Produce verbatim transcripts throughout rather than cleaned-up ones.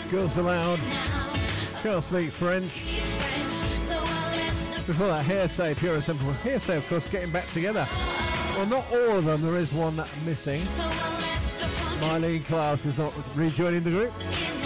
Girls Aloud. Can't speak French. Before that, Hearsay, Pure and Simple. Hearsay, of course, getting back together. Well, not all of them. There is one missing. Miley Class is not rejoining the group.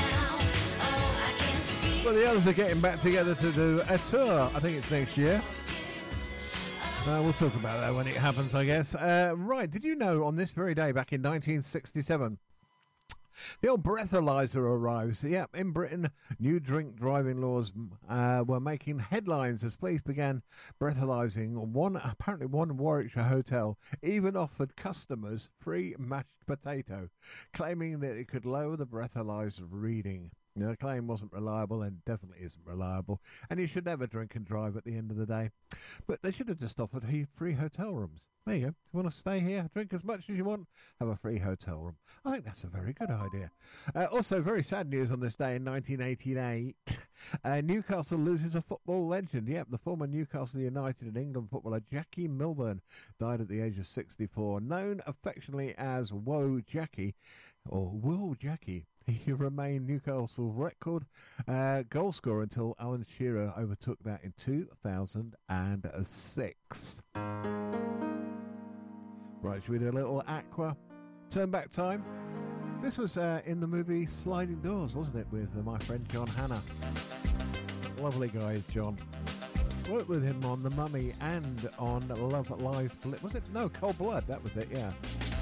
But the others are getting back together to do a tour. I think it's next year. Uh, we'll talk about that when it happens, I guess. Uh, right, did you know on this very day, back in nineteen sixty-seven, the old breathalyzer arrives. Yeah, in Britain, new drink driving laws uh, were making headlines as police began breathalyzing. One, apparently one Warwickshire hotel even offered customers free mashed potato, claiming that it could lower the breathalyzer reading. Now, the claim wasn't reliable and definitely isn't reliable, and you should never drink and drive at the end of the day. But they should have just offered free hotel rooms. There you go. If you want to stay here, drink as much as you want, have a free hotel room. I think that's a very good idea. Uh, also, very sad news on this day in nineteen eighty-eight. Uh, Newcastle loses a football legend. Yep, the former Newcastle United and England footballer Jackie Milburn died at the age of sixty-four. Known affectionately as Woe Jackie, or Will Jackie, he remained Newcastle's record uh, goal scorer until Alan Shearer overtook that in two thousand six. Right, should we do a little Aqua turn back time? This was uh, in the movie Sliding Doors, wasn't it, with uh, my friend John Hannah. Lovely guy, John. Worked with him on The Mummy and on Love Lies Blind. Was it? No, Cold Blood, that was it, yeah.